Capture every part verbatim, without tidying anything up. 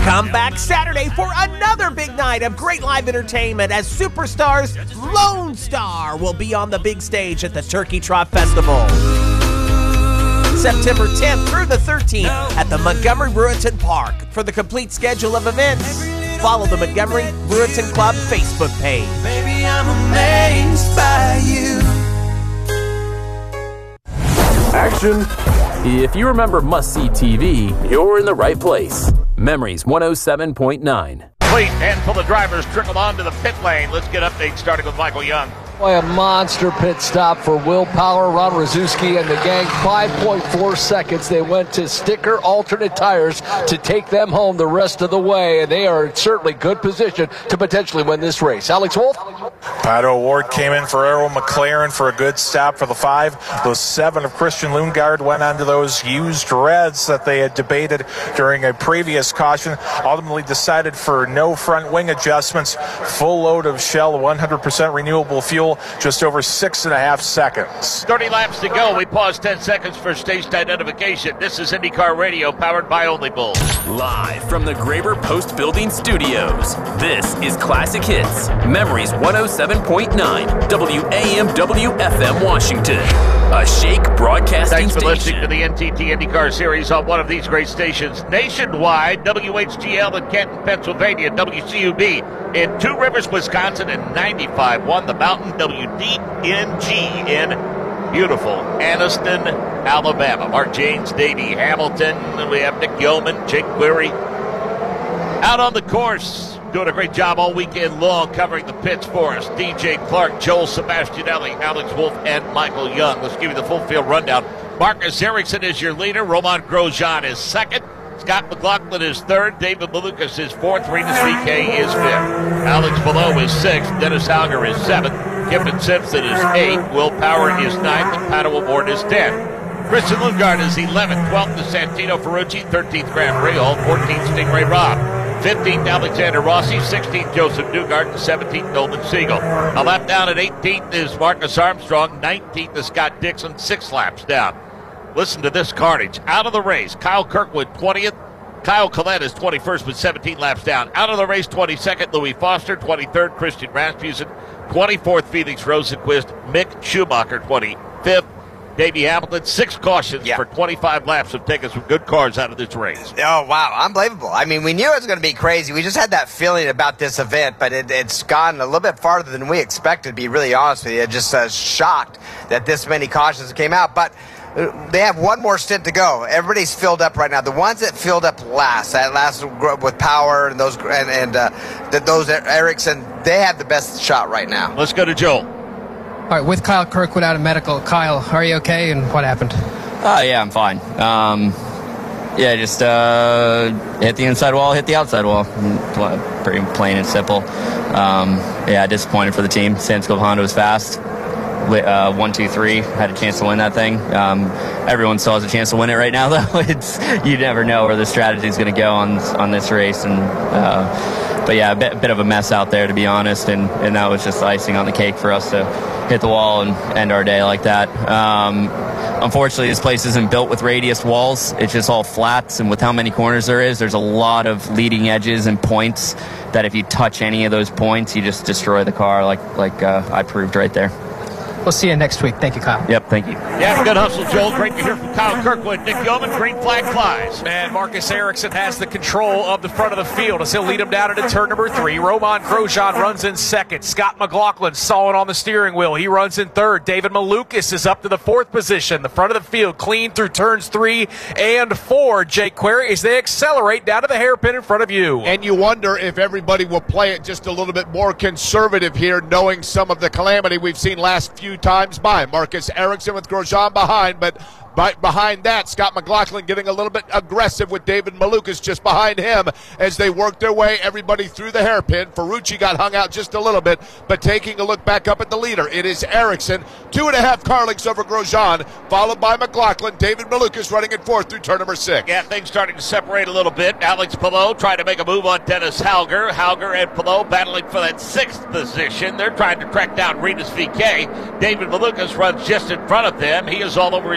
Come back Saturday for another big night of great live entertainment as superstars Lone Star will be on the big stage at the Turkey Trot Festival. September tenth through the thirteenth at the Montgomery Breweton Park. For the complete schedule of events, follow the Montgomery Breweton Club Facebook page. Baby, I'm amazed by you. Action. If you remember must-see T V, you're in the right place. Memories one oh seven point nine. Complete handful of drivers trickled onto the pit lane. Let's get updates starting with Michael Young. Boy, a monster pit stop for Will Power, Ron Rzuski, and the gang. five point four seconds. They went to sticker alternate tires to take them home the rest of the way, and they are in certainly good position to potentially win this race. Alex Wolf? Pato Ward came in for Errol McLaren for a good stop for the five. Those seven of Christian Lundgaard went onto those used reds that they had debated during a previous caution. Ultimately decided for no front wing adjustments. Full load of Shell, one hundred percent renewable fuel. Just over six and a half seconds. thirty laps to go. We pause ten seconds for station identification. This is IndyCar Radio, powered by Only Bulls. Live from the Graber Post Building Studios, this is Classic Hits, Memories one oh seven point nine, W A M W F M Washington, a Shake Broadcasting Thanks for station. listening to the N T T IndyCar Series on one of these great stations nationwide. W H G L in Canton, Pennsylvania, W C U B in Two Rivers, Wisconsin, and ninety-five point one The Mountain, W D N G in beautiful Anniston, Alabama. Mark James, Davey Hamilton, and we have Nick Yeoman, Jake Query out on the course, doing a great job all weekend long covering the pits for us. D J Clark, Joel Sebastianelli, Alex Wolf, and Michael Young. Let's give you the full field rundown. Marcus Ericsson is your leader. Romain Grosjean is second. Scott McLaughlin is third. David Malukas is fourth. Rinus V K is fifth. Alex Below is sixth. Dennis Alger is seventh. Kevin Simpson is eighth. Will Power is ninth. And Pato Award is tenth. Christian Lundgaard is eleventh. twelfth is Santino Ferrucci. thirteenth Graham Rahal. fourteenth Stingray Robb. fifteenth Alexander Rossi. sixteenth Joseph Newgarden. And seventeenth Nolan Siegel. A lap down at eighteenth is Marcus Armstrong. nineteenth is Scott Dixon. Six laps down. Listen to this carnage. Out of the race, Kyle Kirkwood, twentieth. Kyle Collette is twenty-first with seventeen laps down. Out of the race, twenty-second, Louis Foster. twenty-third, Christian Rasmussen. twenty-fourth, Felix Rosenquist. Mick Schumacher, twenty-fifth. Davey Hamilton. Six cautions yeah. for twenty-five laps have taken some good cars out of this race. Oh, wow. Unbelievable. I mean, we knew it was going to be crazy. We just had that feeling about this event, but it, it's gone a little bit farther than we expected, to be really honest with you. Just uh, shocked that this many cautions came out. But they have one more stint to go. Everybody's filled up right now. The ones that filled up last, that last with Power and those and, and uh, the, those Ericsson, they have the best shot right now. Let's go to Joel. All right, with Kyle Kirkwood out of medical, Kyle, are you okay, and what happened? Uh, yeah, I'm fine. Um, yeah, just uh, hit the inside wall, hit the outside wall. Pretty plain and simple. Um, yeah, disappointed for the team. Sanskov Honda was fast. Uh, one, two, three, had a chance to win that thing. Um, everyone still has a chance to win it right now, though. It's you never know where the strategy is going to go on on this race, and uh, but yeah, a bit, a bit of a mess out there, to be honest, and and that was just icing on the cake for us to hit the wall and end our day like that. Um, unfortunately, this place isn't built with radius walls. It's just all flats, and with how many corners there is, there's a lot of leading edges and points that if you touch any of those points, you just destroy the car, like like uh, I proved right there. We'll see you next week. Thank you, Kyle. Yep, thank you. Yeah, good hustle, Joel. Great to hear from Kyle Kirkwood. Nick Yeoman, green flag flies. And Marcus Ericsson has the control of the front of the field as he'll lead him down into turn number three. Romain Grosjean runs in second. Scott McLaughlin solid on the steering wheel. He runs in third. David Malukas is up to the fourth position. The front of the field clean through turns three and four. Jake Query as they accelerate down to the hairpin in front of you. And you wonder if everybody will play it just a little bit more conservative here, knowing some of the calamity we've seen last few times by. Marcus Ericsson with Grosjean behind, but right behind that, Scott McLaughlin getting a little bit aggressive with David Malukas just behind him as they work their way, everybody through the hairpin. Ferrucci got hung out just a little bit, but taking a look back up at the leader, it is Ericsson, two and a half car lengths over Grosjean, followed by McLaughlin. David Malukas running in fourth through turn number six. Yeah, things starting to separate a little bit. Alex Palou trying to make a move on Dennis Halger. Halger and Palou battling for that sixth position. They're trying to track down Rinus V K. David Malukas runs just in front of them. He is all over his teammate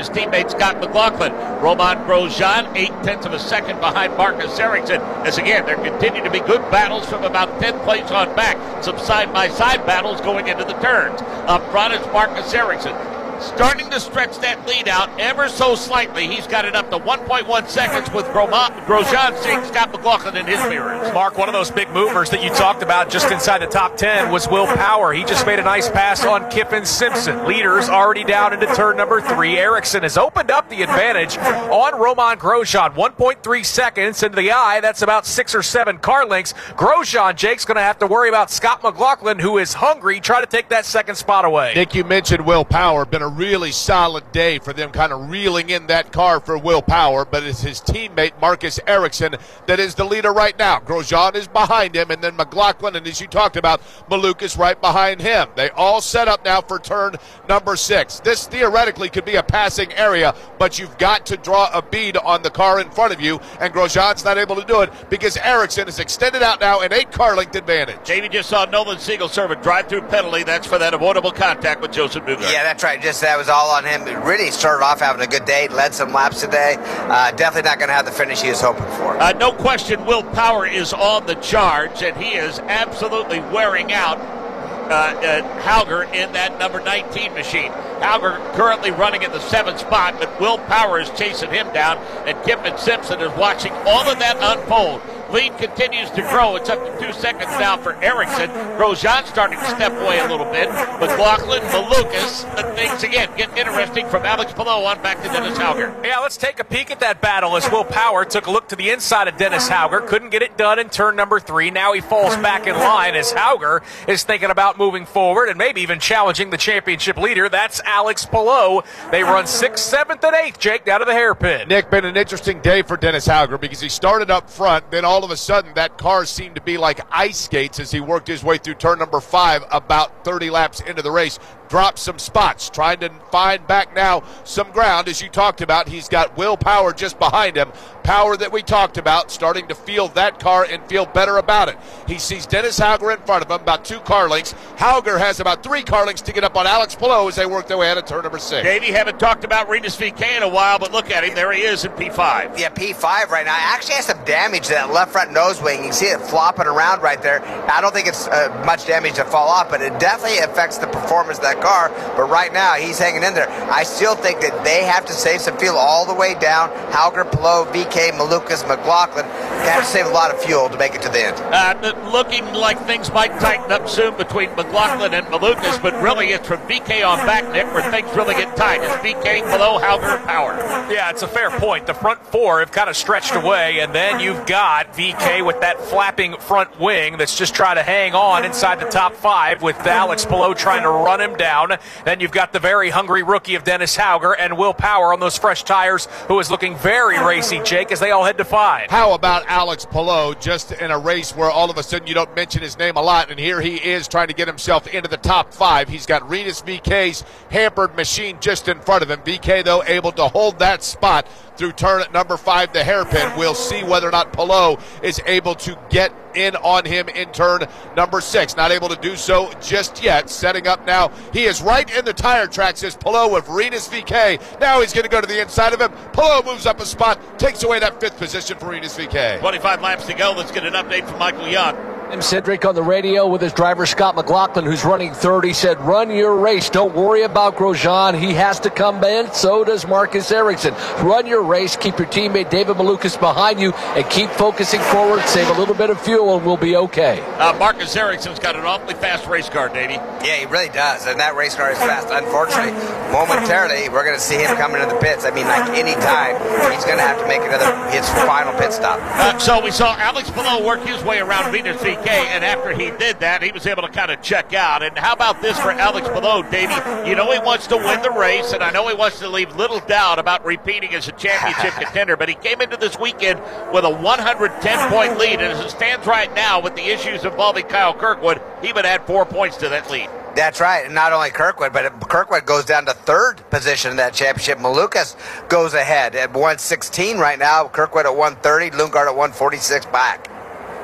second, Scott McLaughlin. Roman Grosjean, eight-tenths of a second behind Marcus Ericsson. As again, there continue to be good battles from about ten places on back. Some side-by-side battles going into the turns. Up front is Marcus Ericsson, starting to stretch that lead out ever so slightly. He's got it up to one point one seconds with Grosjean seeing Scott McLaughlin in his mirrors. Mark, one of those big movers that you talked about just inside the top ten was Will Power. He just made a nice pass on Kiffin Simpson. Leaders already down into turn number three. Ericsson has opened up the advantage on Roman Grosjean. one point three seconds into the eye. That's about six or seven car lengths. Grosjean, Jake's going to have to worry about Scott McLaughlin, who is hungry, try to take that second spot away. Nick, you mentioned Will Power. Been a really solid day for them, kind of reeling in that car for Will Power, but it's his teammate Marcus Ericsson that is the leader right now. Grosjean is behind him, and then McLaughlin, and as you talked about, Maluk is right behind him. They all set up now for turn number six. This theoretically could be a passing area, but you've got to draw a bead on the car in front of you, and Grosjean's not able to do it because Ericsson is extended out now an eight car length advantage. Davey just saw Nolan Siegel serve a drive-through penalty. That's for that avoidable contact with Joseph Newgarden. Yeah, that's right. Just that was all on him. He really started off having a good day, led some laps today. Uh, definitely not going to have the finish he was hoping for. Uh, no question, Will Power is on the charge, and he is absolutely wearing out uh, uh, Hauger in that number nineteen machine. Hauger currently running at the seventh spot, but Will Power is chasing him down, and Kiffin Simpson is watching all of that unfold. Lead continues to grow. It's up to two seconds now for Ericsson. Grosjean starting to step away a little bit. McLaughlin, Malukas, and things again get interesting from Alex Palou on back to Dennis Hauger. Yeah, let's take a peek at that battle as Will Power took a look to the inside of Dennis Hauger. Couldn't get it done in turn number three. Now he falls back in line as Hauger is thinking about moving forward and maybe even challenging the championship leader. That's Alex Palou. They run sixth, seventh, and eighth, Jake, down to the hairpin. Nick, been an interesting day for Dennis Hauger because he started up front, then all All of a sudden, that car seemed to be like ice skates as he worked his way through turn number five about thirty laps into the race. Dropped some spots, trying to find back now some ground. As you talked about, he's got Will Power just behind him. Power that we talked about, starting to feel that car and feel better about it. He sees Dennis Hauger in front of him, about two car lengths. Hauger has about three car lengths to get up on Alex Palou as they work their way out of turn number six. Davey, haven't talked about Rinus V K in a while, but look at him. There he is in P five. Yeah, P five right now. Actually has some damage to that left front nose wing. You can see it flopping around right there. I don't think it's uh, much damage to fall off, but it definitely affects the performance of that car. But right now, he's hanging in there. I still think that they have to save some fuel all the way down. Hauger, Palou, V K, Malukas, McLaughlin. They have to save a lot of fuel to make it to the end. Uh, looking like things might tighten up soon between McLaughlin and Malukas, but really it's from V K on back, Nick, where things really get tight. It's V K, Palou, Hauger, Power. Yeah, it's a fair point. The front four have kind of stretched away, and then you've got V K with that flapping front wing that's just trying to hang on inside the top five with Alex Palou trying to run him down. Then you've got the very hungry rookie of Dennis Hauger and Will Power on those fresh tires, who is looking very racy, Jake, as they all head to five. How about Alex Palou, just in a race where all of a sudden you don't mention his name a lot, and here he is trying to get himself into the top five. He's got Rinus V K's hampered machine just in front of him. V K, though, able to hold that spot through turn at number five, the hairpin. We'll see whether or not Palou is able to get in on him in turn number six. Not able to do so just yet. Setting up now. He is right in the tire tracks as Palou with Rinus V K. Now he's going to go to the inside of him. Palou moves up a spot, takes away that fifth position for Rinus V K. twenty-five laps to go. Let's get an update from Michael Young. Tim Cedric on the radio with his driver Scott McLaughlin, who's running third. He said, run your race. Don't worry about Grosjean. He has to come in. So does Marcus Ericsson. Run your race. Keep your teammate David Malukas behind you and keep focusing forward. Save a little bit of fuel and we'll be okay. Uh, Marcus Ericsson's got an awfully fast race car, Davey. Yeah, he really does. And that race car is fast. Unfortunately, momentarily, we're going to see him coming into the pits. I mean, like any time, he's going to have to make another his final pit stop. Uh, so we saw Alex Palou work his way around Rinus V K, and after he did that, he was able to kind of check out. And how about this for Alex Palou, Davey? You know he wants to win the race, and I know he wants to leave little doubt about repeating as a championship contender, but he came into this weekend with a one hundred ten point lead, and as it stands right now with the issues involving Kyle Kirkwood, he would add four points to that lead. That's right, and not only Kirkwood, but Kirkwood goes down to third position in that championship. Malukas goes ahead at one sixteen right now. Kirkwood at one thirty, Lundgaard at one forty-six back.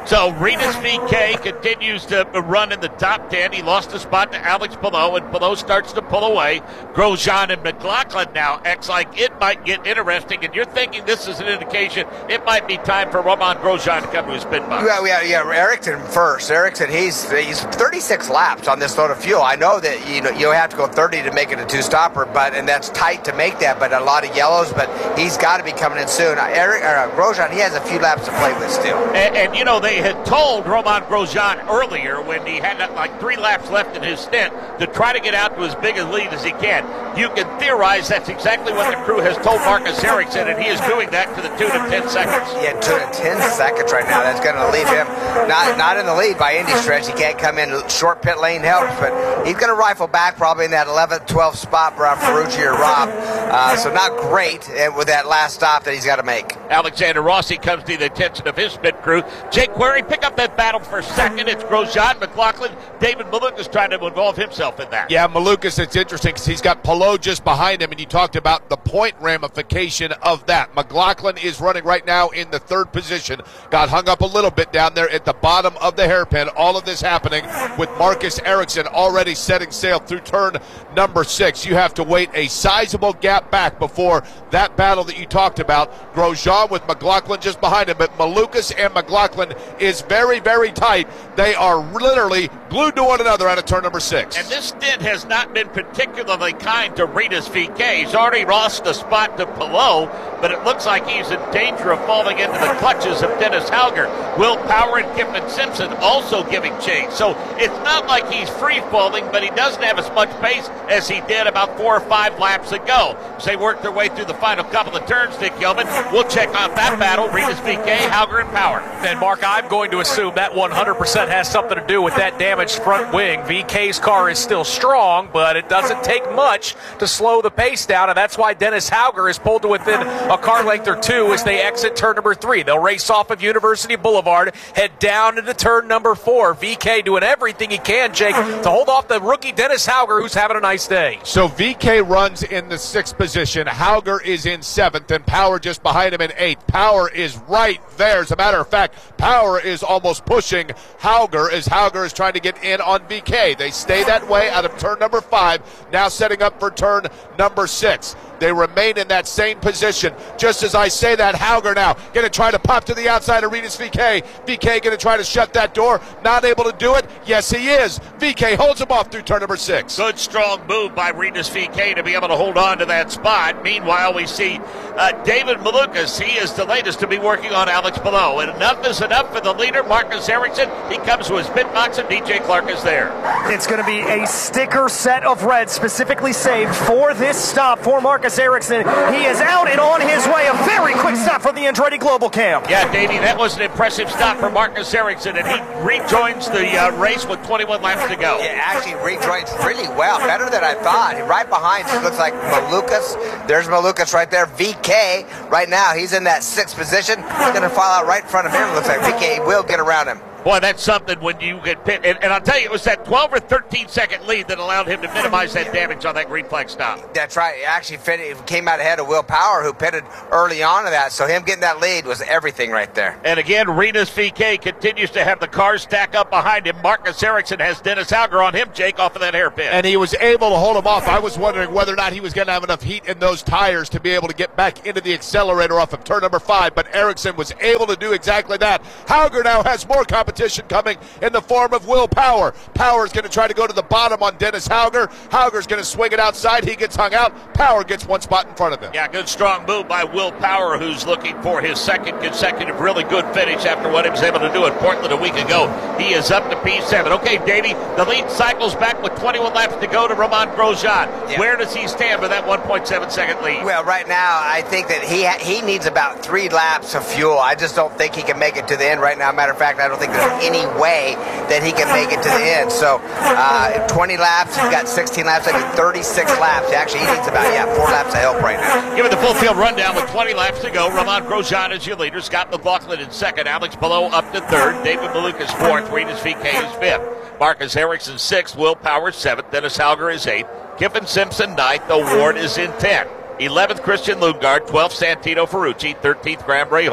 So Renus V K continues to run in the top ten. He lost a spot to Alex Palou, and Palou starts to pull away. Grosjean and McLaughlin now acts like it might get interesting, and you're thinking this is an indication it might be time for Romain Grosjean to come to his pit box. Yeah, yeah, yeah. Ericsson first. Ericsson, he's he's thirty-six laps on this load of fuel. I know that you know you have to go thirty to make it a two-stopper, but and that's tight to make that. But a lot of yellows, but he's got to be coming in soon. Eric uh, Grosjean, he has a few laps to play with still. And, and you know they had told Romain Grosjean earlier when he had like three laps left in his stint to try to get out to as big a lead as he can. You can theorize that's exactly what the crew has told Marcus Ericsson, and he is doing that to the tune of ten seconds. Yeah, to ten seconds right now. That's going to leave him not not in the lead by any stretch. He can't come in. Short pit lane helps, but he's going to rifle back probably in that eleventh, twelfth spot for Ferrucci or Rob. Uh, so not great with that last stop that he's got to make. Alexander Rossi comes to the attention of his pit crew. Jake Query, pick up that battle for second. It's Grosjean, McLaughlin. David Malukas trying to involve himself in that. Yeah, Malukas, it's interesting because he's got Palou just behind him, and you talked about the point ramification of that. McLaughlin is running right now in the third position. Got hung up a little bit down there at the bottom of the hairpin. All of this happening with Marcus Ericsson already setting sail through turn number six. You have to wait a sizable gap back before that battle that you talked about. Grosjean with McLaughlin just behind him, but Malukas and McLaughlin is very, very tight. They are literally glued to one another out of turn number six. And this stint has not been particularly kind to Renus V K. He's already lost a spot to Palou, but it looks like he's in danger of falling into the clutches of Dennis Hauger. Will Power and Kiffin Simpson also giving chase. So it's not like he's free falling, but he doesn't have as much pace as he did about four or five laps ago. As they work their way through the final couple of turns, Dick Yeoman, we'll check out that battle. Renus V K, Hauger, and Power. And Mark, I'm going to assume that one hundred percent has something to do with that damaged front wing. V K's car is still strong, but it doesn't take much to slow the pace down, and that's why Dennis Hauger is pulled to within a car length or two as they exit turn number three. They'll race off of University Boulevard, head down into turn number four. V K doing everything he can, Jake, to hold off the rookie Dennis Hauger, who's having a nice day. So V K runs in the sixth position. Hauger is in seventh, and Power just behind him in eighth. Power is right there. As a matter of fact, Power is almost pushing Hauger as Hauger is trying to get in on V K. They stay that way out of turn number five, now setting up for turn number six. They remain in that same position. Just as I say that, Hauger now going to try to pop to the outside of Renus V K. V K going to try to shut that door. Not able to do it. Yes, he is. V K holds him off through turn number six. Good, strong move by Renus V K to be able to hold on to that spot. Meanwhile, we see uh, David Malukas. He is the latest to be working on Alex Palou. And enough is enough for the leader, Marcus Ericsson. He comes to his pit box, and D J Clark is there. It's going to be a sticker set of red specifically saved for this stop for Marcus Ericsson. He is out and on his way. A very quick stop from the Andretti Global Cam. Yeah, Davey, that was an impressive stop for Marcus Ericsson, and he rejoins the uh, race with twenty-one laps to go. Yeah, actually rejoins really well, better than I thought. Right behind him looks like Malukas. There's Malukas right there. V K right now, he's in that sixth position. He's going to fall out right in front of him. Looks like V K will get around him. Boy, that's something when you get pit. And, and I'll tell you, it was that twelve or thirteen second lead that allowed him to minimize that damage on that green flag stop. That's right. He actually fit, he came out ahead of Will Power, who pitted early on to that. So him getting that lead was everything right there. And again, Renus V K continues to have the cars stack up behind him. Marcus Ericsson has Dennis Hauger on him, Jake, off of that hairpin. And he was able to hold him off. I was wondering whether or not he was going to have enough heat in those tires to be able to get back into the accelerator off of turn number five. But Ericsson was able to do exactly that. Hauger now has more competition coming in the form of Will Power. Power is going to try to go to the bottom on Dennis Hauger. Hauger's going to swing it outside. He gets hung out. Power gets one spot in front of him. Yeah, good strong move by Will Power, who's looking for his second consecutive really good finish after what he was able to do in Portland a week ago. He is up to P seven. Okay, Davey, the lead cycles back with twenty-one laps to go to Romain Grosjean. Yeah. Where does he stand with that one point seven second lead? Well, right now, I think that he ha- he needs about three laps of fuel. I just don't think he can make it to the end right now. Matter of fact, I don't think there's any way that he can make it to the end. So uh, twenty laps, he's got sixteen laps, I think thirty-six laps. Actually, he needs about, yeah, four laps of help right now. Give it the full field rundown with twenty laps to go. Romain Grosjean is your leader. Scott McLaughlin in second. Alex Palou up to third. David Malukas fourth. Renus V K is fifth. Marcus Ericsson sixth. Will Power seventh. Dennis Hauger is eighth. Kiffin Simpson ninth. The Ward is in tenth. eleventh, Christian Lundgaard. twelfth, Santino Ferrucci. thirteenth, Graham Rahal.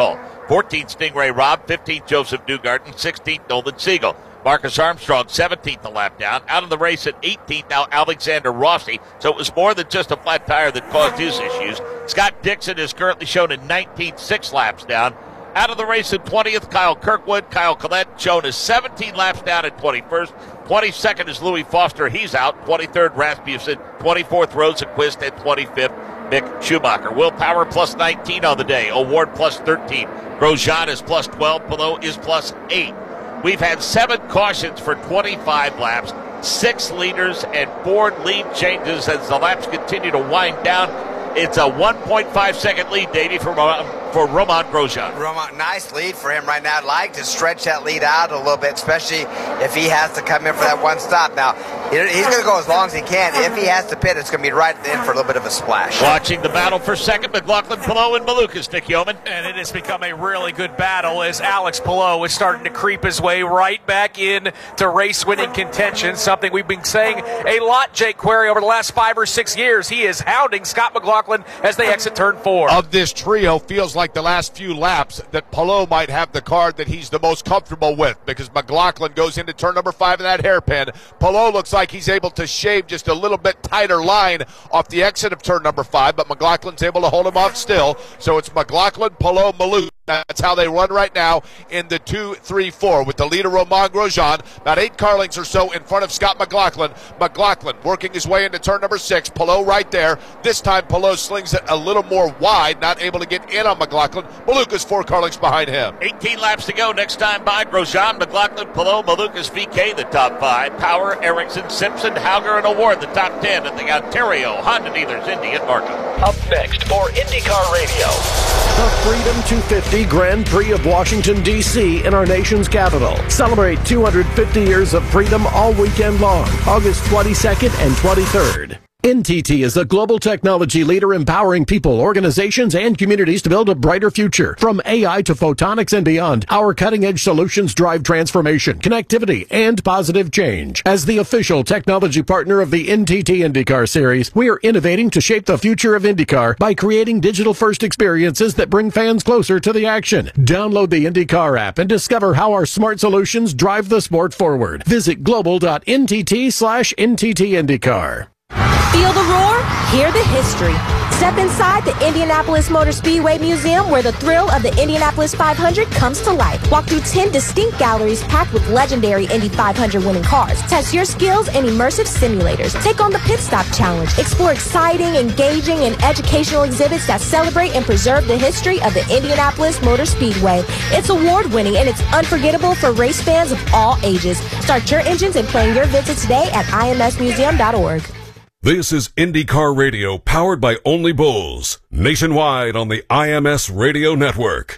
fourteenth, Stingray Robb. fifteenth, Joseph Newgarden. sixteenth, Nolan Siegel. Marcus Armstrong, seventeenth, a lap down. Out of the race at eighteenth, now Alexander Rossi. So it was more than just a flat tire that caused his issues. Scott Dixon is currently shown in nineteenth, six laps down. Out of the race at twentieth, Kyle Kirkwood. Kyle Collette shown as seventeen laps down at twenty-first. twenty-second is Louis Foster. He's out. twenty-third, Rasmussen. twenty-fourth, Rosenquist. And twenty-fifth, Mick Schumacher. Willpower plus nineteen on the day. Award plus thirteen. Grosjean is plus twelve. Palou is plus eight. We've had seven cautions for twenty-five laps, six leaders, and four lead changes as the laps continue to wind down. It's a one point five second lead, Davey, for, for Romain Grosjean. Romain, nice lead for him right now. I'd like to stretch that lead out a little bit, especially if he has to come in for that one stop. Now, he's going to go as long as he can. If he has to pit, it's going to be right at the end for a little bit of a splash. Watching the battle for second, McLaughlin, Palou, and Malukas, Nick Yeoman. And it has become a really good battle as Alex Palou is starting to creep his way right back in to race-winning contention, something we've been saying a lot, Jake Query, over the last five or six years. He is hounding Scott McLaughlin as they exit turn four. Of this trio, feels like the last few laps that Palou might have the card that he's the most comfortable with, because McLaughlin goes into turn number five in that hairpin. Palou looks like he's able to shave just a little bit tighter line off the exit of turn number five, but McLaughlin's able to hold him off still. So it's McLaughlin, Palou, Malou. That's how they run right now in the two three four with the leader Romain Grosjean about eight car lengths or so in front of Scott McLaughlin. McLaughlin working his way into turn number six. Palou right there. This time Palou slings it a little more wide, not able to get in on McLaughlin. Malukas four car lengths behind him. eighteen laps to go. Next time by Grosjean, McLaughlin, Palou, Malukas, V K, the top five. Power, Ericsson, Simpson, Hauger, and Award, the top ten. And the Ontario, Honda dealers, Indy, and Martin. Up next for IndyCar Radio. The Freedom two fifty Grand Prix of Washington, D C in our nation's capital. Celebrate two hundred fifty years of freedom all weekend long, August twenty-second and twenty-third. N T T is a global technology leader empowering people, organizations, and communities to build a brighter future. From A I to photonics and beyond, our cutting-edge solutions drive transformation, connectivity, and positive change. As the official technology partner of the N T T IndyCar Series, we are innovating to shape the future of IndyCar by creating digital-first experiences that bring fans closer to the action. Download the IndyCar app and discover how our smart solutions drive the sport forward. Visit global.ntt slash NTTIndyCar. Feel the roar, hear the history. Step inside the Indianapolis Motor Speedway Museum, where the thrill of the Indianapolis five hundred comes to life. Walk through ten distinct galleries packed with legendary Indy five hundred winning cars. Test your skills in immersive simulators. Take on the Pit Stop Challenge. Explore exciting, engaging, and educational exhibits that celebrate and preserve the history of the Indianapolis Motor Speedway. It's award-winning, and it's unforgettable for race fans of all ages. Start your engines and plan your visit today at I M S museum dot org. This is IndyCar Radio, powered by Only Bulls, nationwide on the I M S Radio Network.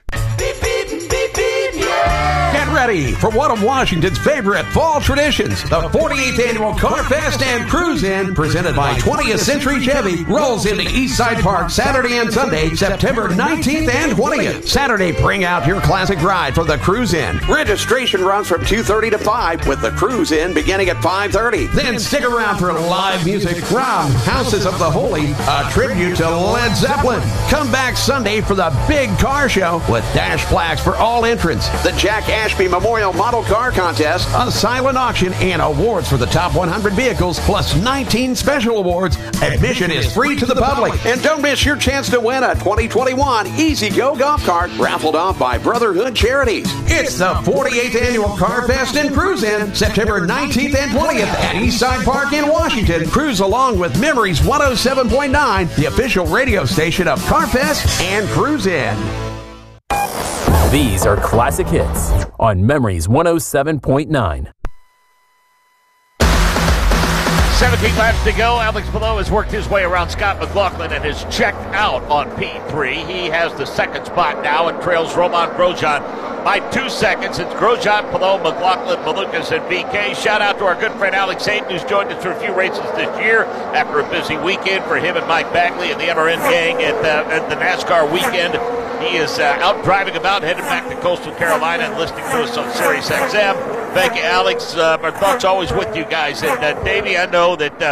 Get ready for one of Washington's favorite fall traditions. The forty-eighth Annual Car Fest and Cruise In, presented by twentieth Century Chevy, rolls into Eastside Park Saturday and Sunday, September nineteenth and twentieth. Saturday, bring out your classic ride for the Cruise In. Registration runs from two thirty to five, with the Cruise In beginning at five thirty. Then stick around for live music from Houses of the Holy, a tribute to Led Zeppelin. Come back Sunday for the big car show with dash flags for all entrants, the Jack Ashby Memorial Model Car Contest, a silent auction, and awards for the top one hundred vehicles, plus nineteen special awards. Admission is free to the public. And don't miss your chance to win a twenty twenty-one Easy Go golf cart raffled off by Brotherhood Charities. It's the forty-eighth Annual Car Fest and Cruise In, September nineteenth and twentieth at Eastside Park in Washington. Cruise along with Memories one oh seven point nine, the official radio station of Car Fest and Cruise In. These are classic hits on Memories one oh seven point nine. seventeen laps to go. Alex Palou has worked his way around Scott McLaughlin and has checked out on P three. He has the second spot now and trails Romain Grosjean by two seconds. It's Grosjean, Palou, McLaughlin, Malukas, and V K. Shout out to our good friend Alex Hayden, who's joined us for a few races this year after a busy weekend for him and Mike Bagley and the N R N gang at, uh, at the NASCAR weekend. He is uh, out driving about, headed back to Coastal Carolina and listening to us on Sirius X M. Thank you, Alex. Uh, our thoughts always with you guys. And uh, Davey, I know that uh,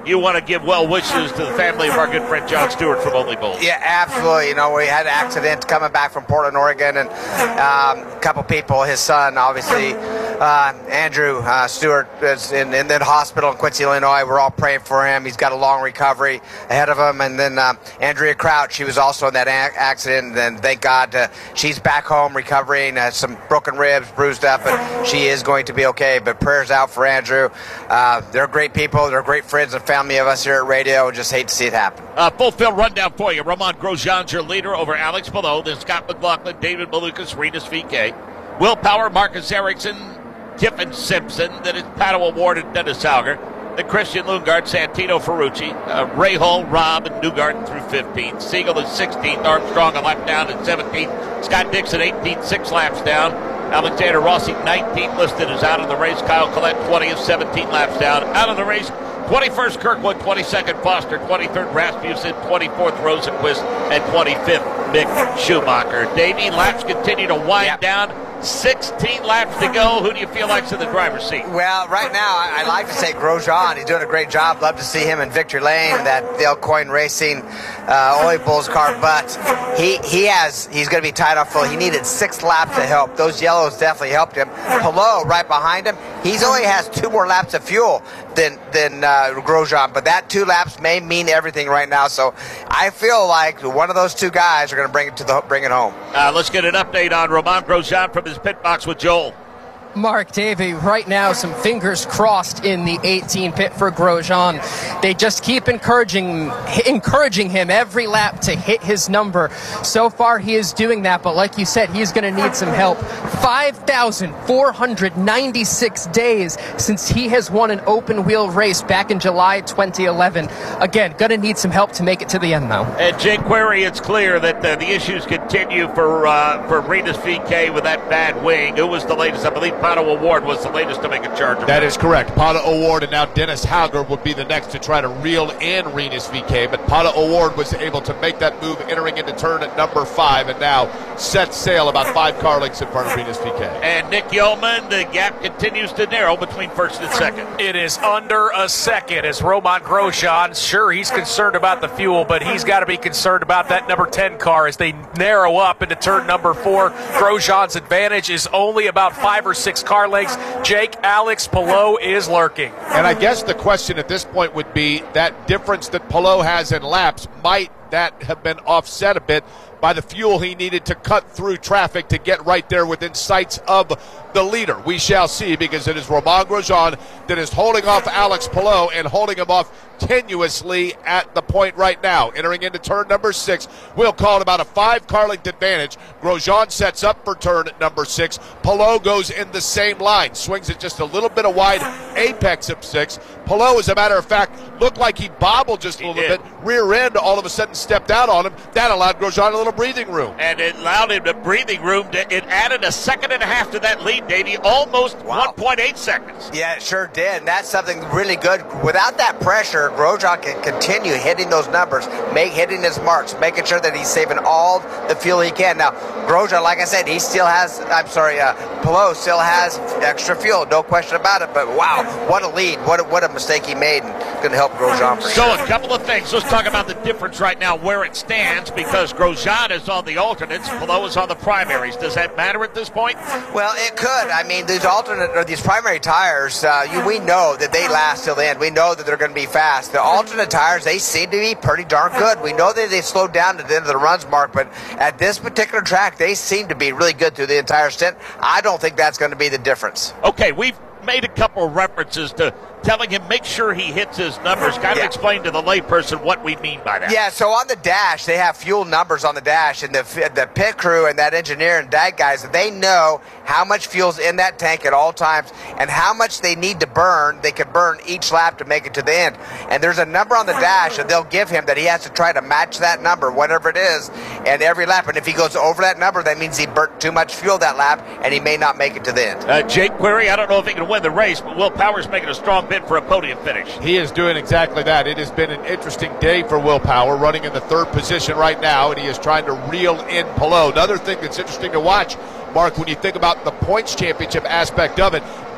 you want to give well wishes to the family of our good friend John Stewart from Only Bulls. Yeah, absolutely. You know, we had an accident coming back from Portland, Oregon, and um, a couple people, his son, obviously, uh, Andrew uh, Stewart, is in, in the hospital in Quincy, Illinois. We're all praying for him. He's got a long recovery ahead of him. And then uh, Andrea Crouch, she was also in that a- accident, and thank God uh, she's back home recovering, uh, some broken ribs, bruised up, but she is going to be okay. But prayers out for Andrew. Uh, they're great people. They're great friends and family of us here at radio, and just hate to see it happen. Uh, full field rundown for you. Roman Grosjean's your leader over Alex Palou, then Scott McLaughlin, David Malukas, Rinus V K, Will Power, Marcus Ericsson, Tiffin Simpson, then it's Pato Award and Dennis Alger, then Christian Lundgaard, Santino Ferrucci, uh, Ray Hull, Rob, and Newgarden through fifteenth. Siegel is sixteenth, Armstrong a lap down at seventeenth, Scott Dixon eighteenth, six laps down. Alexander Rossi nineteenth, listed as out of the race. Kyle Collette twentieth, seventeen laps down. Out of the race, twenty-first Kirkwood, twenty-second Foster, twenty-third Rasmussen, twenty-fourth Rosenquist, and twenty-fifth Mick Schumacher. Davey, laps continue to wind yep. down. sixteen laps to go. Who do you feel like's in the driver's seat? Well, right now, I, I like to say Grosjean. He's doing a great job. Love to see him in victory lane, that Dale Coyne Racing uh, Only Bulls car. But he he has he's going to be tied up full. He needed six laps to help. Those yellows definitely helped him. Palou right behind him. He's only has two more laps of fuel than than uh, Grosjean, but that two laps may mean everything right now. So I feel like one of those two guys are going to bring it to the bring it home. Uh, let's get an update on Roman Grosjean from his pit box with Joel. Mark, Davey, right now, some fingers crossed in the eighteen pit for Grosjean. They just keep encouraging encouraging him every lap to hit his number. So far, he is doing that, but like you said, he's going to need some help. five thousand four hundred ninety-six days since he has won an open-wheel race back in July twenty eleven. Again, going to need some help to make it to the end, though. And Jake Query, it's clear that uh, the issues continue for uh, for Rinus V K with that bad wing. Who was the latest? I believe Pato Award was the latest to make a charge. That is correct. Pato Award and now Dennis Hauger would be the next to try to reel in Rinus V K. But Pato Award was able to make that move entering into turn at number five and now set sail about five car lengths in front of Rinus V K. And Nick Yeoman, the gap continues to narrow between first and second. It is under a second as Roman Grosjean, sure, he's concerned about the fuel, but he's got to be concerned about that number ten car as they narrow up into turn number four. Grosjean's advantage is only about five or six car lengths. Jake, Alex Palou is lurking. And I guess the question at this point would be that difference that Palou has in laps, might that have been offset a bit by the fuel he needed to cut through traffic to get right there within sights of the leader? We shall see, because it is Roman Grosjean that is holding off Alex Palou and holding him off tenuously at the point right now. Entering into turn number six, we'll call it about a five car length advantage. Grosjean sets up for turn number six. Palou goes in the same line, swings it just a little bit of wide apex of six. Palou, as a matter of fact, looked like he bobbled just a little bit. Rear end all of a sudden stepped out on him. That allowed Grosjean a little breathing room. And it allowed him the breathing room. To, it added a second and a half to that lead, Davey. Almost wow. one point eight seconds. Yeah, it sure did. And that's something really good. Without that pressure, Grosjean can continue hitting those numbers, make hitting his marks, making sure that he's saving all the fuel he can. Now, Grosjean, like I said, he still has, I'm sorry, uh, Palou still has extra fuel, no question about it. But wow, what a lead. What a, what a mistake he made, and it's going to help Grosjean for So sure. a couple of things. Let's talk about the difference right now where it stands, because Grosjean is on the alternates, Palou is on the primaries. Does that matter at this point? Well, it could. I mean, these alternate or these primary tires, uh, you, we know that they last till the end. We know that they're going to be fast. The alternate tires, they seem to be pretty darn good. We know that they slowed down at the end of the runs, Mark, but at this particular track, they seem to be really good through the entire stint. I don't think that's going to be the difference. Okay, we've made a couple of references to telling him make sure he hits his numbers. Kind of yeah. explain to the layperson what we mean by that. Yeah, so on the dash, they have fuel numbers on the dash, and the the pit crew and that engineer and that guys, they know how much fuel's in that tank at all times and how much they need to burn. They can burn each lap to make it to the end. And there's a number on the dash that they'll give him that he has to try to match that number, whatever it is, and every lap. And if he goes over that number, that means he burnt too much fuel that lap, and he may not make it to the end. Uh, Jake Query, I don't know if he can win the race, but Will Power's making a strong bid for a podium finish. He is doing exactly that. It has been an interesting day for Will Power, running in the third position right now, and he is trying to reel in Palou. Another thing that's interesting to watch, Mark, when you think about the points championship aspect of it,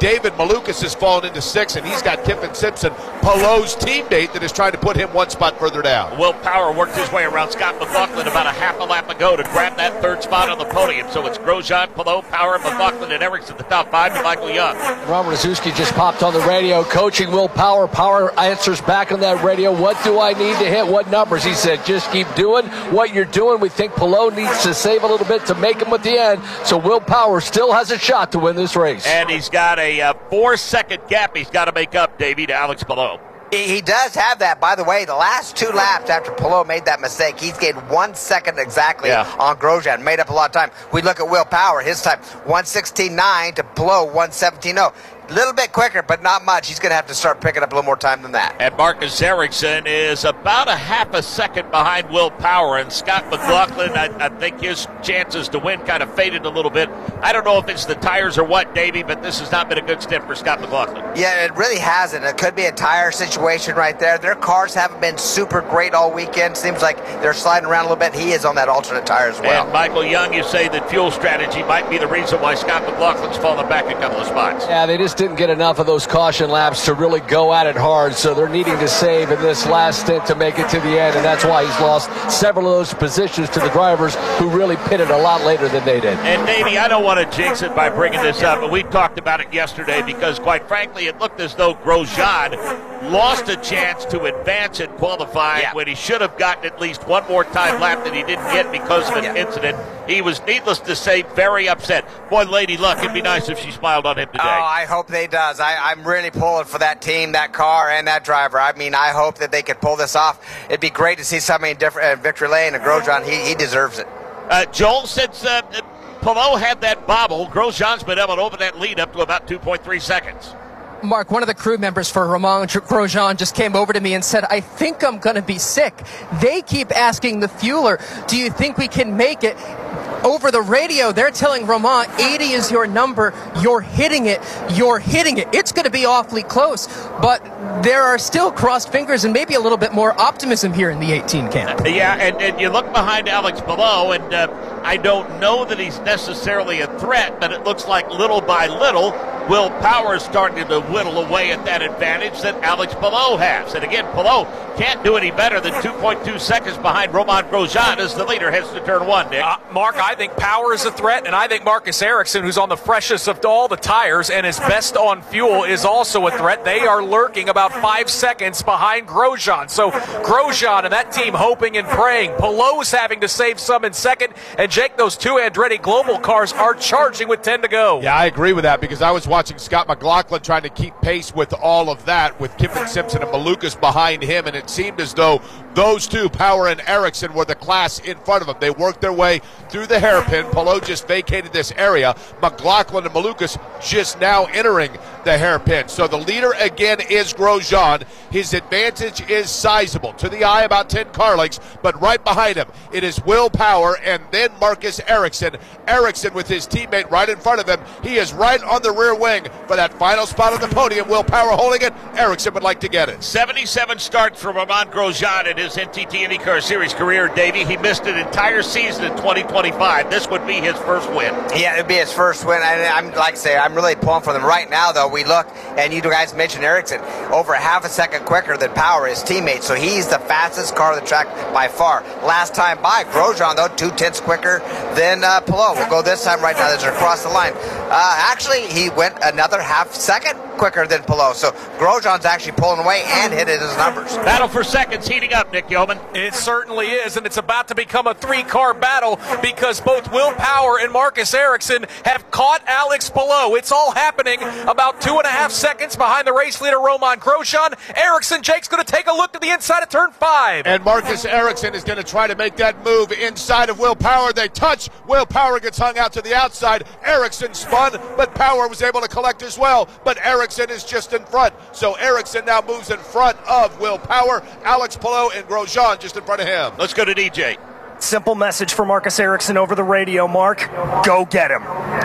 David Malukas has fallen into sixth, and he's got Kiffin Simpson, Pelot's teammate, that is trying to put him one spot further down. Will Power worked his way around Scott McLaughlin about a half a lap ago to grab that third spot on the podium. So it's Grosjean, Pelot, Power, McLaughlin, and Erickson the top five, and Michael Young. Ron Rzuski just popped on the radio, coaching Will Power. Power answers back on that radio, what do I need to hit, what numbers? He said, just keep doing what you're doing. We think Pelot needs to save a little bit to make him at the end. So Will Power still has a shot to win this race. And he's got a uh, four-second gap he's got to make up, Davey, to Alex Pelot. He, he does have that. By the way, the last two laps after Pelot made that mistake, he's gained one second exactly yeah. on Grosjean. Made up a lot of time. We look at Will Power, his time, one sixteen nine to Pelot, one seventeen oh. A little bit quicker, but not much. He's going to have to start picking up a little more time than that. And Marcus Ericsson is about a half a second behind Will Power. And Scott McLaughlin, I, I think his chances to win kind of faded a little bit. I don't know if it's the tires or what, Davey, but this has not been a good stint for Scott McLaughlin. Yeah, it really hasn't. It could be a tire situation right there. Their cars haven't been super great all weekend. Seems like they're sliding around a little bit. He is on that alternate tire as well. And Michael Young, you say that fuel strategy might be the reason why Scott McLaughlin's fallen back a couple of spots. Yeah, they just didn't get enough of those caution laps to really go at it hard, so they're needing to save in this last stint to make it to the end, and that's why he's lost several of those positions to the drivers who really pitted a lot later than they did. And Davey, I don't want to jinx it by bringing this up, but we talked about it yesterday because, quite frankly, it looked as though Grosjean lost a chance to advance in qualifying yeah. when he should have gotten at least one more time lap that he didn't get because of an yeah. incident. He was, needless to say, very upset. Boy, Lady Luck, it'd be nice if she smiled on him today. Oh, I hope they does. I, I'm really pulling for that team, that car, and that driver. I mean, I hope that they could pull this off. It'd be great to see somebody in different, uh, Victory Lane and Grosjean. He, he deserves it. Uh, Joel, since uh, Pelot had that bobble, Grosjean's been able to open that lead up to about two point three seconds. Mark, one of the crew members for Romain Grosjean just came over to me and said, I think I'm going to be sick. They keep asking the fueler, do you think we can make it? Over the radio, they're telling Romain, eighty is your number. You're hitting it. You're hitting it. It's going to be awfully close. But there are still crossed fingers and maybe a little bit more optimism here in the eighteen camp. Yeah, and, and you look behind Alex Pelot, and uh, I don't know that he's necessarily a threat, but it looks like little by little, Will Power is starting to whittle away at that advantage that Alex Pelot has. And again, Pelot can't do any better than two point two seconds behind Romain Grosjean as the leader heads to turn one, Nick. Uh, Mark, I think Power is a threat, and I think Marcus Ericsson, who's on the freshest of all the tires and is best on fuel, is also a threat. They are lurking about five seconds behind Grosjean. So Grosjean and that team hoping and praying. Pelot's having to save some in second, and Jake, those two Andretti Global cars are charging with ten to go. Yeah, I agree with that because I was watching Scott McLaughlin trying to keep pace with all of that with Kiffin Simpson and Malukas behind him, and it seemed as though those two, Power and Ericsson, were the class in front of them. They worked their way through the hairpin. Pelot just vacated this area. McLaughlin and Malukas just now entering the hairpin. So the leader again is Grosjean. His advantage is sizable. To the eye, about ten car lengths, but right behind him, it is Will Power and then Marcus Ericsson. Ericsson with his teammate right in front of him. He is right on the rear wing for that final spot on the podium. Will Power holding it. Ericsson would like to get it. seventy-seven starts for Romain Grosjean in his N T T IndyCar Series career, Davey. He missed an entire season in twenty twenty-five. This would be his first win. Yeah, it would be his first win. And I'm like I say, I'm really pulling for them right now, though. We look, and you guys mentioned Ericsson, over half a second quicker than Power, his teammate. So he's the fastest car on the track by far. Last time by, Grosjean, though, two tenths quicker than uh, Pelot. We'll go this time right now. There's across the line. Uh, actually, he went another half second quicker than Pelot. So Grosjean's actually pulling away and hitting his numbers. Battle for seconds heating up, Nick Yeoman. It certainly is, and it's about to become a three-car battle because both Will Power and Marcus Ericsson have caught Alex Pelot. It's all happening about two and a half seconds behind the race leader, Romain Grosjean. Ericsson, Jake's going to take a look to the inside of turn five. And Marcus Ericsson is going to try to make that move inside of Will Power. They touch. Will Power gets hung out to the outside. Ericsson spun, but Power was able to collect as well. But Ericsson is just in front. So Ericsson now moves in front of Will Power. Alex Pelot and Grosjean just in front of him. Let's go to D J. Simple message for Marcus Ericsson over the radio, Mark. Go get him.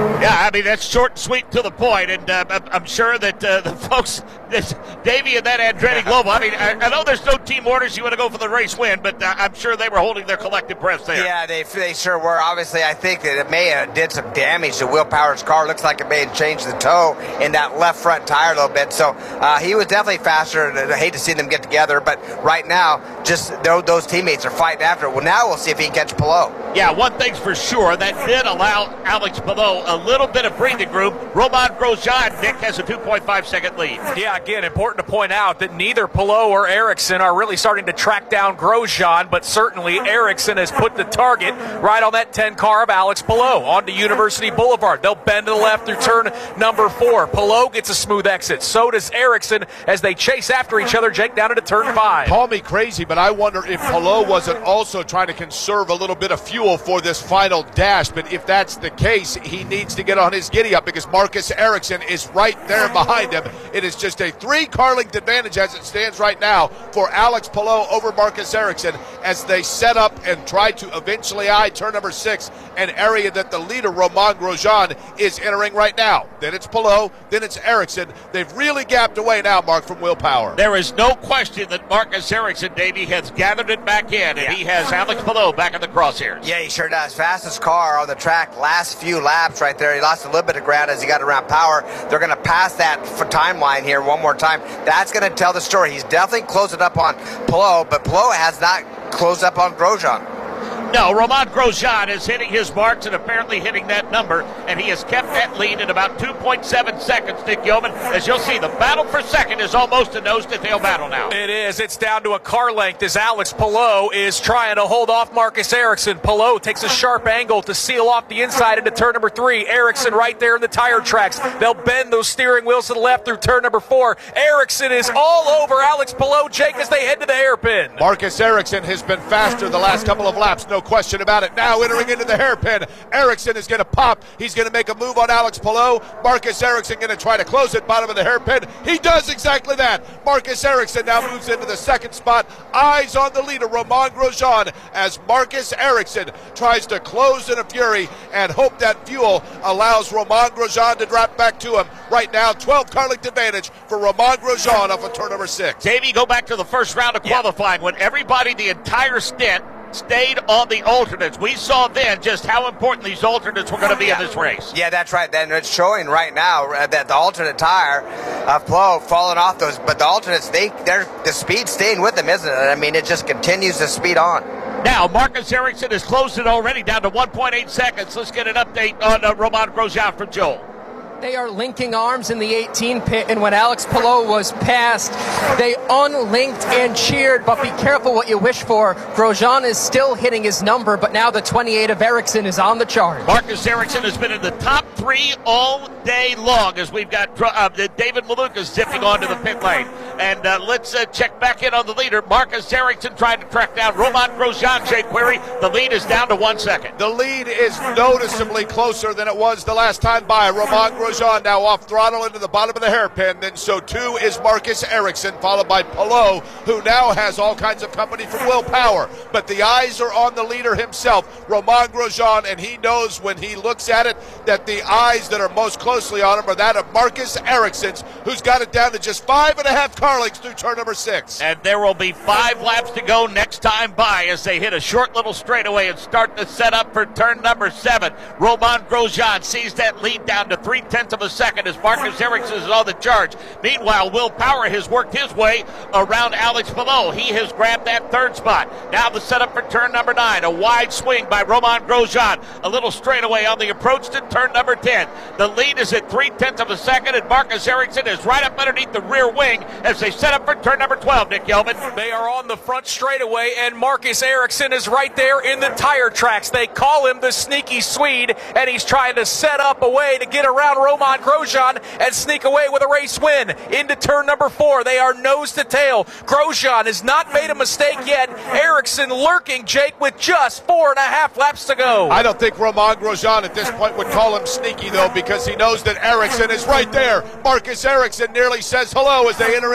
Yeah, I mean, that's short and sweet to the point, and uh, I'm sure that uh, the folks, this Davey and that Andretti Global, I mean, I, I know there's no team orders, you want to go for the race win, but uh, I'm sure they were holding their collective breaths there. Yeah, they, they sure were. Obviously, I think that it may have did some damage to Will Power's car. Looks like it may have changed the toe in that left front tire a little bit, so uh, he was definitely faster, and I hate to see them get together, but right now, just those teammates are fighting after it. Well, now we'll see if he can catch Palou. Yeah, one thing's for sure, that did allow Alex Palou a little bit of breathing room. Romain Grosjean, Nick, has a two point five second lead. Yeah, again, important to point out that neither Palou or Ericsson are really starting to track down Grosjean, but certainly Ericsson has put the target right on that ten car of Alex Palou onto University Boulevard. They'll bend to the left through turn number four. Palou gets a smooth exit. So does Ericsson as they chase after each other, Jake, down into turn five. Call me crazy, but I wonder if Palou wasn't also trying to conserve a little bit of fuel for this final dash. But if that's the case, he needs to get on his giddy up because Marcus Ericsson is right there behind him. It is just a three-car length advantage as it stands right now for Alex Palou over Marcus Ericsson as they set up and try to eventually eye turn number six, an area that the leader, Romain Grosjean, is entering right now. Then it's Palou, then it's Ericsson. They've really gapped away now, Mark, from Will Power. There is no question that Marcus Ericsson, Davey, has gathered it back in, and yeah. he has Alex Palou back in the crosshairs. Yeah, he sure does. Fastest car on the track, last few laps right there. He lost a little bit of ground as he got around Power. They're going to pass that for timeline here one more time. That's going to tell the story. He's definitely closing up on Palou, but Palou has not closed up on Grosjean. No, Romain Grosjean is hitting his marks and apparently hitting that number, and he has kept that lead at about two point seven seconds, Nick Yeoman. As you'll see, the battle for second is almost a nose-to-tail battle now. It is. It's down to a car length as Alex Palou is trying to hold off Marcus Ericsson. Palou takes a sharp angle to seal off the inside into turn number three. Ericsson right there in the tire tracks. They'll bend those steering wheels to the left through turn number four. Ericsson is all over Alex Palou, Jake, as they head to the hairpin. Marcus Ericsson has been faster the last couple of laps, no question about it. Now entering into the hairpin, Ericsson is going to pop. He's going to make a move on Alex Palou. Marcus Ericsson going to try to close it, bottom of the hairpin. He does exactly that. Marcus Ericsson now moves into the second spot. Eyes on the leader, Romain Grosjean, as Marcus Ericsson tries to close in a fury and hope that fuel allows Romain Grosjean to drop back to him. Right now, twelve car length advantage for Romain Grosjean off of turn number six. Davey, go back to the first round of qualifying yeah. when everybody, the entire stint, stayed on the alternates. We saw then just how important these alternates were going to be yeah. in this race. Yeah, that's right. Then it's showing right now that the alternate tire of Palou falling off those, but the alternates, they, they're the speed staying with them, isn't it? I mean, it just continues to speed on. Now, Marcus Ericsson has closed it already down to one point eight seconds. Let's get an update on uh, Romain Grosjean from Joel. They are linking arms in the eighteen pit, and when Alex Palou was passed, they unlinked and cheered, but be careful what you wish for. Grosjean is still hitting his number, but now the twenty-eight of Ericsson is on the chart. Marcus Ericsson has been in the top three all day long as we've got uh, David Malukas zipping onto the pit lane. And uh, let's uh, check back in on the leader. Marcus Ericsson trying to track down Romain Grosjean, Jake Query. The lead is down to one second. The lead is noticeably closer than it was the last time by. Romain Grosjean now off throttle into the bottom of the hairpin. Then so too is Marcus Ericsson, followed by Palou, who now has all kinds of company from Will Power. But the eyes are on the leader himself, Romain Grosjean, and he knows when he looks at it that the eyes that are most closely on him are that of Marcus Ericsson's, who's got it down to just five and a half car lengths through turn number six. And there will be five laps to go next time by as they hit a short little straightaway and start the setup for turn number seven. Romain Grosjean sees that lead down to three-tenths of a second as Marcus Ericsson is on the charge. Meanwhile, Will Power has worked his way around Alex Palou. He has grabbed that third spot. Now the setup for turn number nine. A wide swing by Romain Grosjean. A little straightaway on the approach to turn number ten. The lead is at three-tenths of a second, and Marcus Ericsson is right up underneath the rear wing as they set up for turn number twelve, Nick Yeoman. They are on the front straightaway, and Marcus Ericsson is right there in the tire tracks. They call him the sneaky Swede, and he's trying to set up a way to get around Romain Grosjean and sneak away with a race win. Into turn number four, they are nose to tail. Grosjean has not made a mistake yet. Ericsson lurking, Jake, with just four and a half laps to go. I don't think Romain Grosjean at this point would call him sneaky, though, because he knows that Ericsson is right there. Marcus Ericsson nearly says hello as they enter into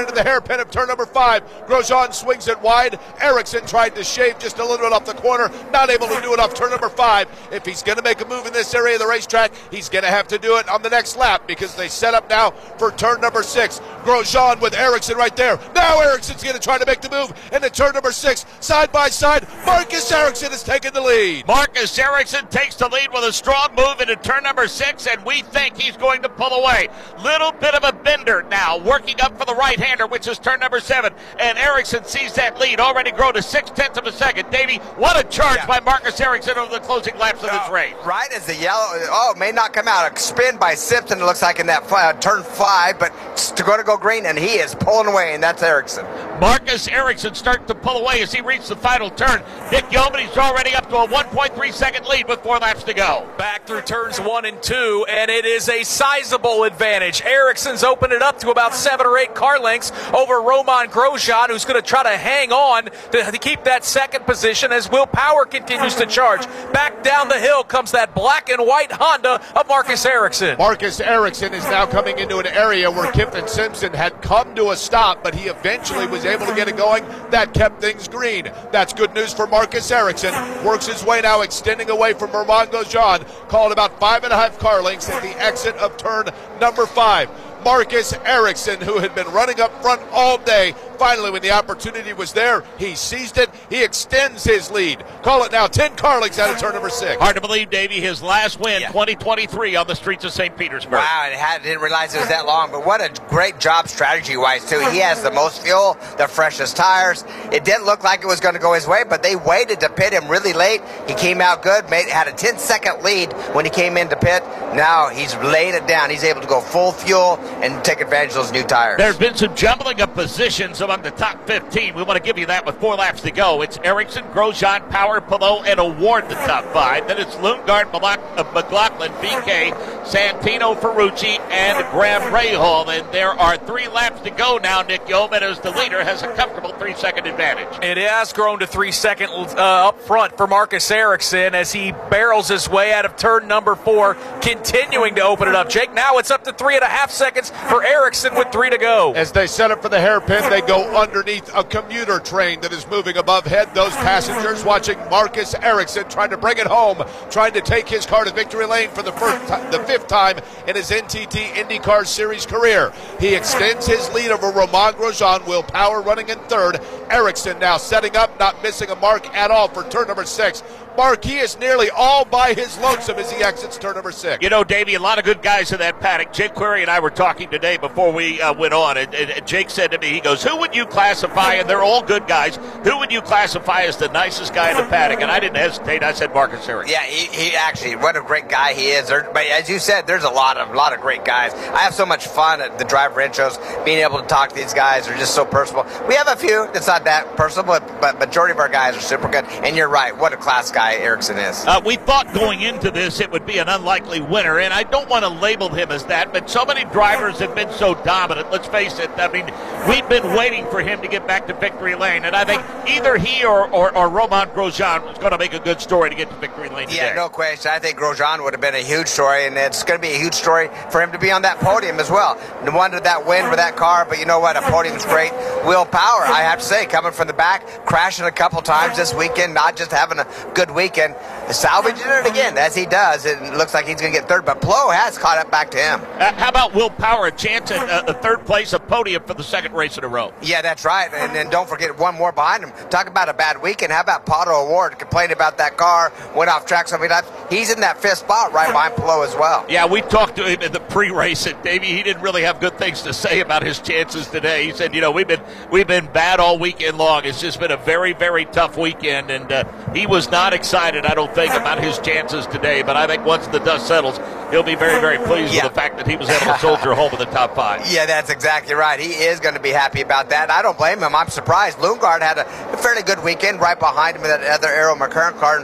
into the hairpin of turn number five. Grosjean swings it wide. Ericsson tried to shave just a little bit off the corner, not able to do it off turn number five. If he's going to make a move in this area of the racetrack, he's going to have to do it on the next lap because they set up now for turn number six. Grosjean with Ericsson right there. Now Ericsson's going to try to make the move into turn number six. Side by side, Marcus Ericsson has taken the lead. Marcus Ericsson takes the lead with a strong move into turn number six, and we think he's going to pull away. Little bit of a bender now, working up for the right-hander, which is turn number seven, and Ericsson sees that lead already grow to six-tenths of a second. Davey, what a charge yeah. by Marcus Ericsson over the closing laps of oh, this race. Right as the yellow, oh, it may not come out. A spin by Simpson, it looks like in that uh, turn five, but to go to go green, and he is pulling away, and that's Ericsson. Marcus Ericsson starting to pull away as he reaches the final turn. Nick Yeoman's already up to a one point three second lead with four laps to go. Back through turns one and two, and it is a sizable advantage. Ericsson's opened it up to about seven or eight car lengths over Romain Grosjean, who's going to try to hang on to, to keep that second position as Will Power continues to charge. Back down the hill comes that black and white Honda of Marcus Ericsson. Marcus Ericsson is now coming into an area where Kyffin Simpson had come to a stop, but he eventually was able to get it going. That kept things green. That's good news for Marcus Ericsson. Works his way now, extending away from Romain Grosjean, called about five and a half car lengths at the exit of turn number five. Marcus Ericsson, who had been running up front all day, finally, when the opportunity was there, he seized it. He extends his lead. Call it now ten car lengths out of turn number six. Hard to believe, Davey, his last win, yeah. twenty twenty-three on the streets of Saint Petersburg. Wow, and I didn't realize it was that long, but what a great job strategy-wise, too. He has the most fuel, the freshest tires. It didn't look like it was going to go his way, but they waited to pit him really late. He came out good, made had a ten second lead when he came into pit. Now he's laid it down. He's able to go full fuel and take advantage of those new tires. There's been some jumbling of positions among the top fifteen. We want to give you that with four laps to go. It's Ericsson, Grosjean, Power, Palou, and Award the top five. Then it's Lundgaard, McLaughlin, B K, Santino, Ferrucci, and Graham Rahal. And there are three laps to go now. Nick Yeoman, as the leader, has a comfortable three-second advantage. It has grown to three seconds uh, up front for Marcus Ericsson as he barrels his way out of turn number four, continuing to open it up. Jake, now it's up to three and a half seconds for Ericsson with three to go. As they set up for the hairpin, they go underneath a commuter train that is moving above head. Those passengers watching Marcus Ericsson trying to bring it home, trying to take his car to victory lane for the first time, the fifth time in his N T T IndyCar Series career. He extends his lead over Romain Grosjean. Will Power running in third. Ericsson now setting up, not missing a mark at all for turn number six. Mark, he is nearly all by his lonesome as he exits turn number six. You know, Davey, a lot of good guys in that paddock. Jake Query and I were talking today before we uh, went on, and, and, and Jake said to me, he goes, who would you classify, and they're all good guys, who would you classify as the nicest guy in the paddock? And I didn't hesitate. I said Marcus Ericsson. Yeah, he, he actually, what a great guy he is. There, but as you said, there's a lot of lot of great guys. I have so much fun at the driver intros, being able to talk to these guys. They're just so personable. We have a few that's not that personal, but, but majority of our guys are super good. And you're right, what a class guy Ericsson is. Uh, we thought going into this it would be an unlikely winner, and I don't want to label him as that, but so many drivers have been so dominant. Let's face it, I mean, we've been waiting for him to get back to victory lane, and I think either he or, or, or Romain Grosjean was going to make a good story to get to victory lane today. Yeah, no question. I think Grosjean would have been a huge story, and it's going to be a huge story for him to be on that podium as well. No wonder that win with that car, but you know what? A podium's great. Will Power, I have to say, coming from the back, crashing a couple times this weekend, not just having a good weekend, salvaging it again, as he does. It looks like he's going to get third, but Palou has caught up back to him. Uh, how about Will Power, a chance at uh, a third place, a podium for the second race in a row? Yeah, that's right, and then don't forget one more behind him. Talk about a bad weekend. How about Pato O'Ward, complaining about that car, went off track so many times. He's in that fifth spot right behind Palou as well. Yeah, we talked to him in the pre-race, and Davey, he didn't really have good things to say about his chances today. He said, you know, we've been we've been bad all weekend long. It's just been a very, very tough weekend, and uh, he was not excited, I don't think, about his chances today, but I think once the dust settles, he'll be very, very pleased yeah. with the fact that he was able to soldier home in the top five. Yeah, that's exactly right. He is going to be happy about that. I don't blame him. I'm surprised. Lundgaard had a fairly good weekend right behind him in that other Arrow McLaren car.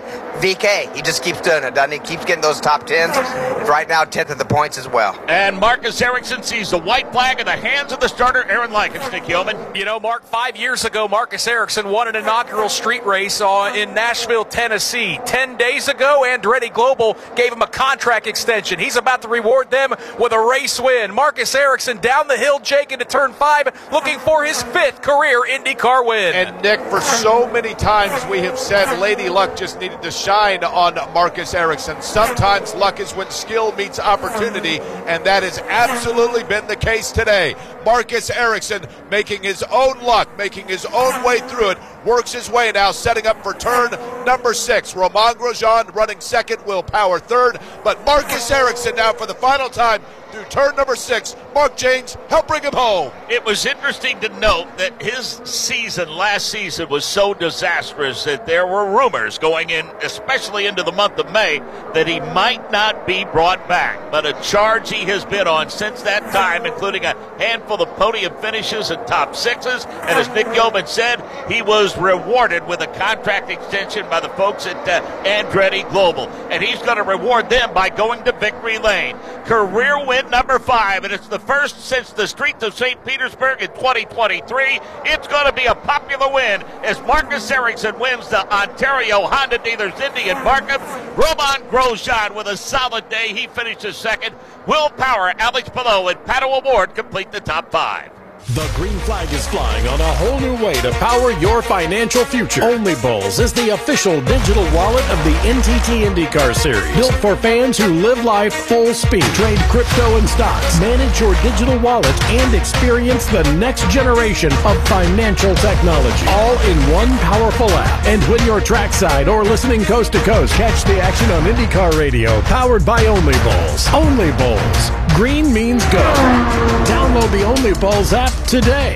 V K, he just keeps doing it, doesn't he? Keeps getting those top tens. Right now, tenth at the points as well. And Marcus Ericsson sees the white flag in the hands of the starter, Aaron Likens. Nick Yeoman. You know, Mark, five years ago, Marcus Ericsson won an inaugural street race uh, in Nashville, Tennessee. Ten days ago, Andretti Global gave him a contract extension. He's about to reward them with a race win. Marcus Ericsson down the hill, Jake, into turn five, looking for his fifth career IndyCar win. And Nick, for so many times we have said Lady Luck just needed to shine on Marcus Ericsson. Sometimes luck is when skill meets opportunity, and that has absolutely been the case today. Marcus Ericsson making his own luck, making his own way through it, works his way now, setting up for turn number six. Romain Grosjean running second, Will Power third, but Marcus Ericsson now for the final time through turn number six. Mark James, help bring him home. It was interesting to note that his season last season was so disastrous that there were rumors going in, especially into the month of May, that he might not be brought back. But a charge he has been on since that time, including a handful of podium finishes and top sixes. And as Nick Yeoman said, he was rewarded with a contract extension by the folks at uh, Andretti Global. And he's going to reward them by going to victory lane. Career win number five, and it's the first since the streets of Saint Petersburg in twenty twenty-three. It's going to be a popular win as Marcus Ericsson wins the Ontario Honda Dealers Indy in Markham. Romain Grosjean with a solid day. He finishes second. Will Power, Alex Palou, and Pato O'Ward complete the top five. The green flag is flying on a whole new way to power your financial future. Only Bowls is the official digital wallet of the N T T IndyCar Series. Built for fans who live life full speed. Trade crypto and stocks. Manage your digital wallet and experience the next generation of financial technology. All in one powerful app. And when you're trackside or listening coast to coast, catch the action on IndyCar Radio. Powered by Only Bowls. Only Bowls. Green means go. Download the Only Bowls app today.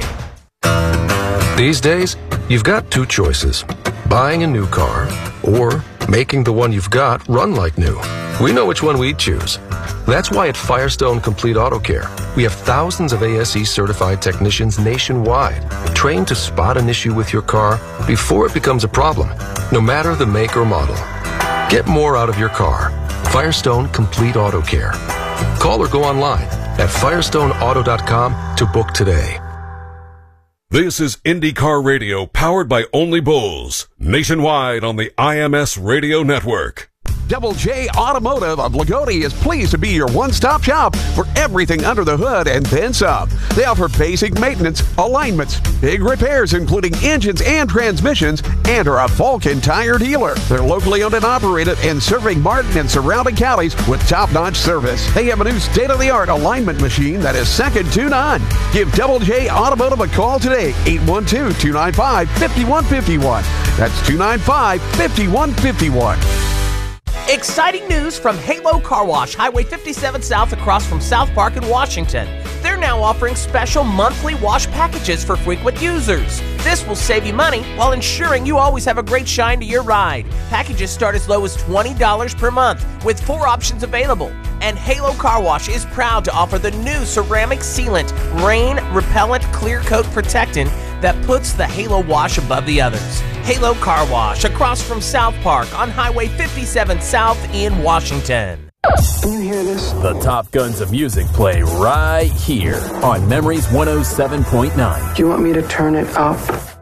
These days, you've got two choices. Buying a new car or making the one you've got run like new. We know which one we'd choose. That's why at Firestone Complete Auto Care, we have thousands of A S E certified technicians nationwide, trained to spot an issue with your car before it becomes a problem, no matter the make or model. Get more out of your car. Firestone Complete Auto Care. Call or go online at firestone auto dot com to book today. This is IndyCar Radio, powered by Only Bulls, nationwide on the I M S Radio Network. Double J Automotive of Lagodi is pleased to be your one-stop shop for everything under the hood and then some. They offer basic maintenance, alignments, big repairs including engines and transmissions, and are a Vulcan tire dealer. They're locally owned and operated and serving Martin and surrounding counties with top-notch service. They have a new state-of-the-art alignment machine that is second to none. Give Double J Automotive a call today, eight one two, two nine five, five one five one. That's two nine five, five one five one. Exciting news from Halo Car Wash, Highway fifty-seven South across from South Park in Washington. They're now offering special monthly wash packages for frequent users. This will save you money while ensuring you always have a great shine to your ride. Packages start as low as twenty dollars per month with four options available. And Halo Car Wash is proud to offer the new ceramic sealant, rain repellent clear coat protectant that puts the Halo Wash above the others. Halo Car Wash across from South Park on Highway fifty-seven South in Washington. Can you hear this? The top guns of music play right here on Memories one oh seven point nine. Do you want me to turn it up?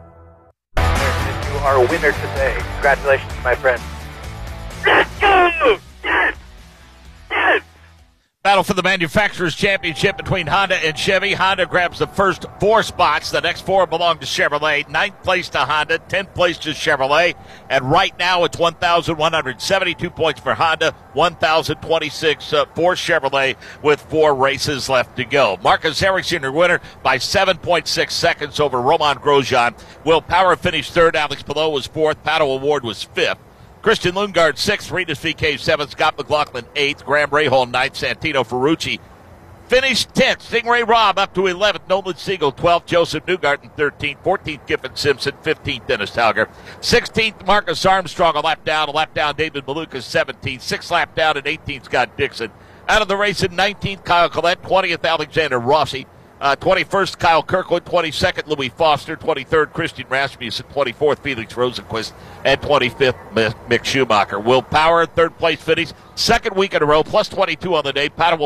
You are a winner today. Congratulations, my friend. Let's go! Yes! Yes! Battle for the Manufacturers Championship between Honda and Chevy. Honda grabs the first four spots. The next four belong to Chevrolet. Ninth place to Honda, tenth place to Chevrolet. And right now it's one thousand one hundred seventy-two points for Honda, one thousand twenty-six uh, for Chevrolet with four races left to go. Marcus Ericsson, your winner by seven point six seconds over Romain Grosjean. Will Power finished third. Alex Palou was fourth. Pato O'Ward was fifth. Christian Lundgaard sixth, Rinus V K seventh, Scott McLaughlin eighth, Graham Rahal ninth, Santino Ferrucci finished tenth, Stingray Robb up to eleventh, Nolan Siegel twelfth, Joseph Newgarden thirteenth, fourteenth, Giffen Simpson, fifteenth, Dennis Tauger, sixteenth, Marcus Armstrong, a lap down, a lap down, David Malukas seventeenth, sixth lap down, and eighteenth, Scott Dixon. Out of the race in nineteenth, Kyle Collette, twentieth, Alexander Rossi, Uh, twenty-first, Kyle Kirkland. twenty-second, Louis Foster. twenty-third, Christian Rasmussen. twenty-fourth, Felix Rosenquist. And twenty-fifth, Mick Schumacher. Will Power, third place finish. Second week in a row, plus twenty-two on the day. Paddle